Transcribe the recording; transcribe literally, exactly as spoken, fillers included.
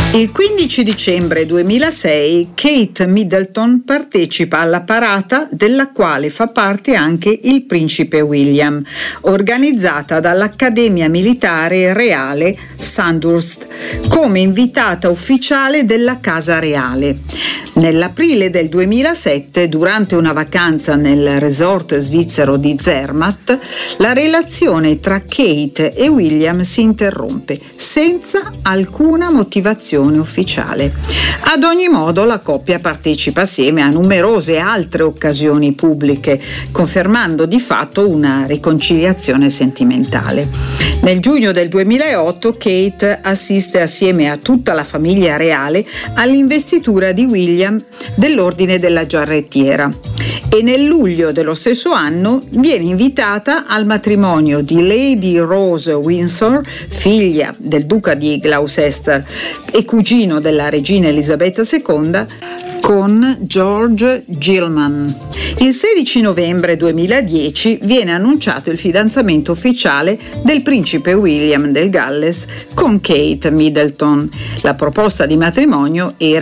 Il quindici dicembre duemilasei Kate Middleton partecipa alla parata della quale fa parte anche il principe William, organizzata dall'Accademia Militare Reale Sandhurst come invitata ufficiale della Casa Reale. Nell'aprile del duemilasette, durante una vacanza nel resort svizzero di Zermatt, la relazione tra Kate e William si interrompe senza alcuna motivazione ufficiale. Ad ogni modo, la coppia partecipa assieme a numerose altre occasioni pubbliche, confermando di fatto una riconciliazione sentimentale. Nel giugno del duemilaotto Kate assiste assieme a tutta la famiglia reale all'investitura di William dell'Ordine della Giarrettiera e nel luglio dello stesso anno viene invitata al matrimonio di Lady Rose Windsor, figlia del duca di Gloucester e cugino della regina Elisabetta seconda, con George Gilman. Il sedici novembre duemiladieci viene annunciato il fidanzamento ufficiale del principe William del Galles con Kate Middleton. La proposta di matrimonio era